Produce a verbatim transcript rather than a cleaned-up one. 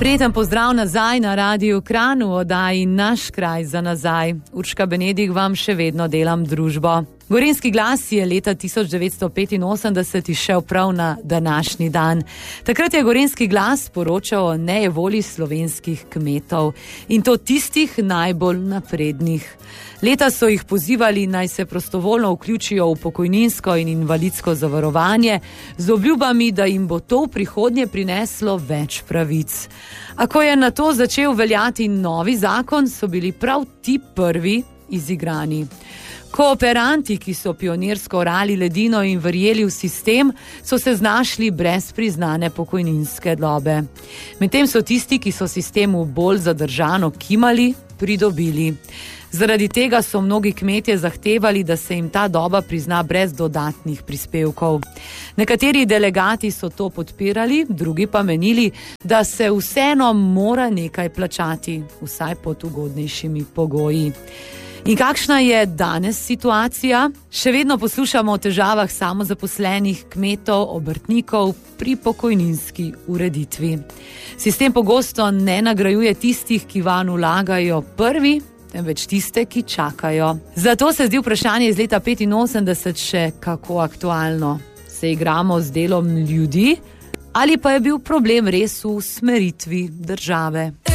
Prijeten pozdrav nazaj na Radiu Kranj v oddaji Naš kraj za nazaj. Urška Benedik vam še vedno delam družbo. Gorenjski glas je leta tisoč devetsto petinosemdeset izšel prav na današnji dan. Takrat je Gorenjski glas poročal o nejevoli slovenskih kmetov in to tistih najbolj naprednih. Leta so jih pozivali, naj se prostovoljno vključijo v pokojninsko in invalidsko zavarovanje z obljubami, da jim bo to v prihodnje prineslo več pravic. A ko je na to začel veljati novi zakon, so bili prav ti prvi izigrani. Kooperanti, ki so pionirsko orali ledino in verjeli v sistem, so se znašli brez priznane pokojninske dobe. Medtem so tisti, ki so sistemu bolj zadržano kimali, pridobili. Zaradi tega so mnogi kmetje zahtevali, da se jim ta doba prizna brez dodatnih prispevkov. Nekateri delegati so to podpirali, drugi pa menili, da se vseeno mora nekaj plačati, vsaj pod ugodnejšimi pogoji. In kakšna je danes situacija? Še vedno poslušamo o težavah samozaposlenih kmetov, obrtnikov pri pokojninski ureditvi. Sistem pogosto ne nagrajuje tistih, ki vanj vlagajo prvi, temveč tiste, ki čakajo. Zato se zdi vprašanje iz leta petinosemdeset še kako aktualno. Se igramo z delom ljudi ali pa je bil problem res v usmeritvi države?